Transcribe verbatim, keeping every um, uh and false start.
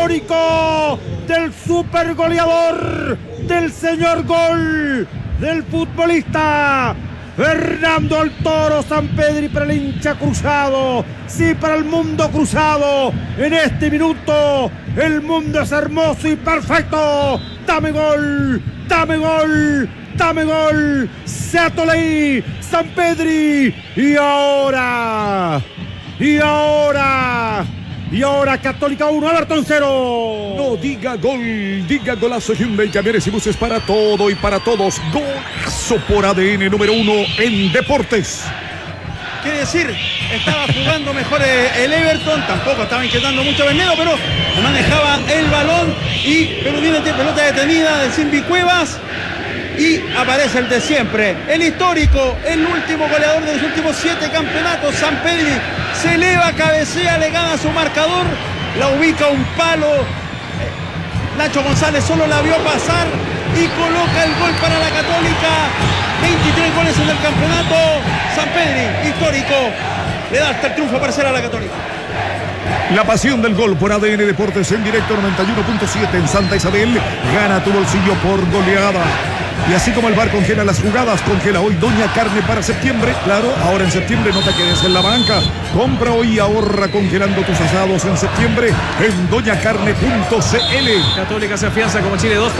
histórico del super goleador, del señor gol, del futbolista Fernando el Toro Sampedri, para el hincha cruzado, sí, para el mundo cruzado. En este minuto el mundo es hermoso y perfecto. Dame gol, dame gol, dame gol. Seatoley, Sampedri. Y ahora, y ahora, y ahora Católica uno, Everton cero. No diga gol, diga golazo. Hyundai Camiones y Buses para todo y para todos. Golazo por A D N número uno en deportes. Quiere decir, estaba jugando mejor el Everton, tampoco estaba inquietando mucho a Bernedo, pero manejaba el balón. Y pero viene pelota detenida de Simbi Cuevas. Y aparece el de siempre, el histórico, el último goleador de los últimos siete campeonatos. Sampedri se eleva, cabecea, le gana su marcador, la ubica un palo. Nacho González solo la vio pasar y coloca el gol para la Católica. veintitrés goles en el campeonato. Sampedri, histórico, le da hasta el triunfo parcial a la Católica. La pasión del gol por A D N Deportes en directo noventa y uno punto siete en Santa Isabel. Gana tu bolsillo por goleada. Y así como el bar congela las jugadas, congela hoy Doña Carne para septiembre. Claro, ahora en septiembre no te quedes en la banca. Compra hoy y ahorra congelando tus asados en septiembre en doña carne punto c l. Católica se afianza como Chile dos.